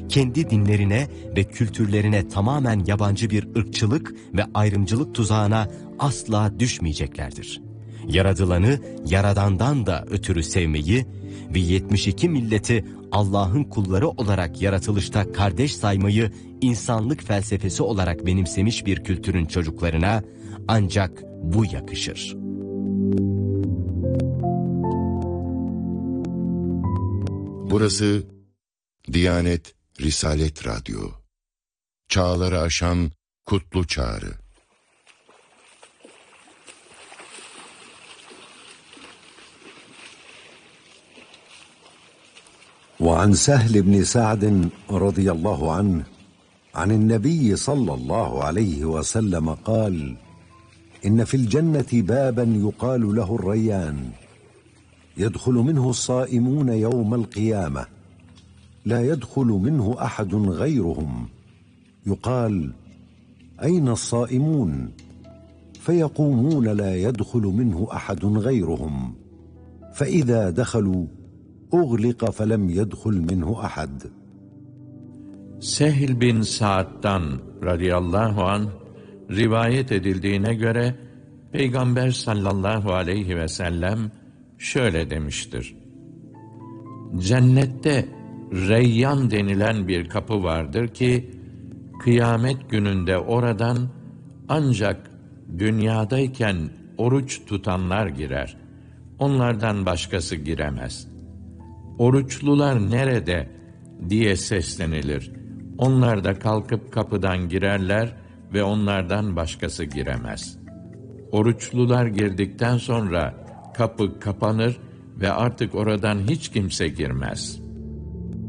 kendi dinlerine ve kültürlerine tamamen yabancı bir ırkçılık ve ayrımcılık tuzağına asla düşmeyeceklerdir. Yaradılanı Yaradan'dan da ötürü sevmeyi ve 72 milleti Allah'ın kulları olarak yaratılışta kardeş saymayı insanlık felsefesi olarak benimsemiş bir kültürün çocuklarına ancak bu yakışır. Burası Diyanet Risalet Radyo. Çağları aşan kutlu çağrı. وعن سهل بن سعد رضي الله عنه عن النبي صلى الله عليه وسلم قال: إن في الجنة بابا يقال له الريان يدخل منه الصائمون يوم القيامة لا يدخل منه أحد غيرهم يقال: أين الصائمون؟ فيقومون لا يدخل منه أحد غيرهم فإذا دخلوا أغلق فلم يدخل منه أحد. Sehl bin Sa'd'dan radıyallahu anh rivayet edildiğine göre Peygamber sallallahu aleyhi ve sellem şöyle demiştir: Cennette Reyyan denilen bir kapı vardır ki kıyamet gününde oradan ancak dünyadayken oruç tutanlar girer. Onlardan başkası giremez. Oruçlular nerede diye seslenilir. Onlar da kalkıp kapıdan girerler ve onlardan başkası giremez. Oruçlular girdikten sonra kapı kapanır ve artık oradan hiç kimse girmez.